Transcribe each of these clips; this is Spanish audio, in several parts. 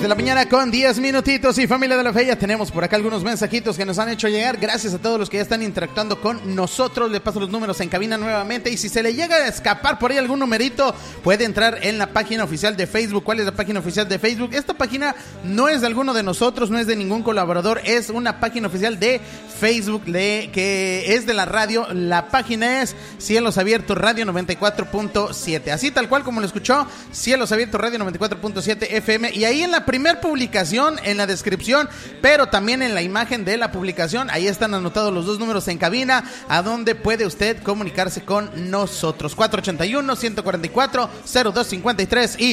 la mañana con 10 minutitos. Y familia de la fe, ya tenemos por acá algunos mensajitos que nos han hecho llegar. Gracias a todos los que ya están interactuando con nosotros. Le paso los números en cabina nuevamente. Y si se le llega a escapar por ahí algún numerito, puede entrar en la página oficial de Facebook. ¿Cuál es la página oficial de Facebook? Esta página no es de alguno de nosotros, no es de ningún colaborador. Es una página oficial de Facebook que es de la radio. La página es Cielos Abiertos Radio 94.7. Así tal cual como lo escuchó, Cielos Abiertos Radio 94.7 FM. Y ahí en la primer publicación, en la descripción, pero también en la imagen de la publicación, ahí están anotados los dos números en cabina, a donde puede usted comunicarse con nosotros. 481-144-0253 y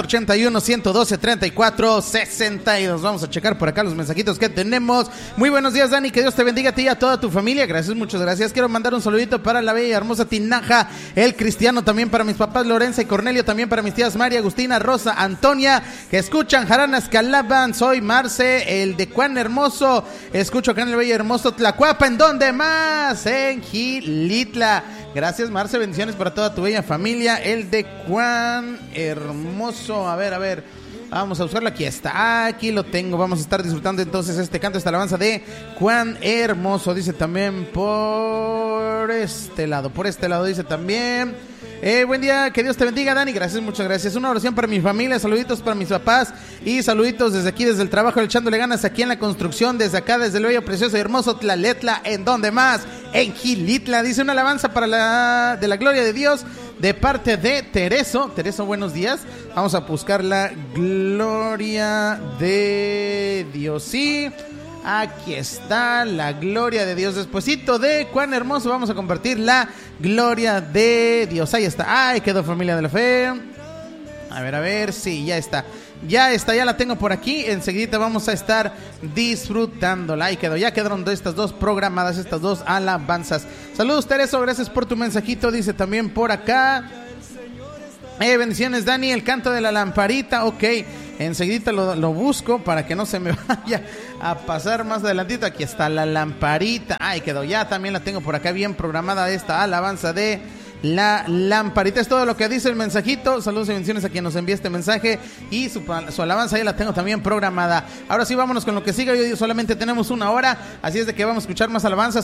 481-112-3462. Vamos a checar por acá los mensajitos que tenemos. Muy buenos días, Dani, que Dios te bendiga a ti y a toda tu familia. Gracias, muchas gracias. Quiero mandar un saludito para la bella y hermosa Tinaja, el Cristiano, también para mis papás Lorenza y Cornelio, también para mis tías María, Agustina, Rosa, Antonia, que escuchan Jaranas que alaban. Soy Marce, el de Cuán Hermoso, escucho acá en el bello hermoso Tlacuapa. ¿En dónde más? En Gilitla. Gracias, Marce, bendiciones para toda tu bella familia. El de Cuán Hermoso, a ver, vamos a buscarlo, aquí está, aquí lo tengo. Vamos a estar disfrutando entonces este canto, esta alabanza de Cuán Hermoso. Dice también por este lado dice también. Buen día, que Dios te bendiga, Dani. Gracias, muchas gracias. Una oración para mi familia, saluditos para mis papás y saluditos desde aquí, desde el trabajo, echándole ganas aquí en la construcción, desde acá, desde el bello, precioso y hermoso Tlaletla. ¿En dónde más? En Gilitla. Dice una alabanza para de la gloria de Dios, de parte de Tereso. Tereso, buenos días. Vamos a buscar la gloria de Dios. Sí, aquí está la gloria de Dios. Despuesito de Cuán Hermoso vamos a compartir la gloria de Dios. Ahí está. Ay, quedó, familia de la fe. A ver, sí, ya está, ya la tengo por aquí. Enseguida vamos a estar disfrutándola. Ahí quedó, ya quedaron estas dos programadas, estas dos alabanzas. Saludos, Tereso, gracias por tu mensajito. Dice también por acá, bendiciones, Dani, el canto de la lamparita. Ok, enseguida lo busco para que no se me vaya a pasar más adelantito. Aquí está la lamparita. Ahí quedó, ya también la tengo por acá bien programada, esta alabanza de la lamparita. Es todo lo que dice el mensajito. Saludos y bendiciones a quien nos envía este mensaje. Y su alabanza ya la tengo también programada. Ahora sí, vámonos con lo que sigue. Hoy solamente tenemos una hora, así es de que vamos a escuchar más alabanzas.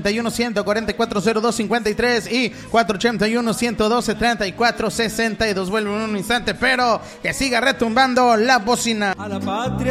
481-144-0253 y 481-112-3462. Vuelvo en un instante, pero que siga retumbando la bocina. A la patria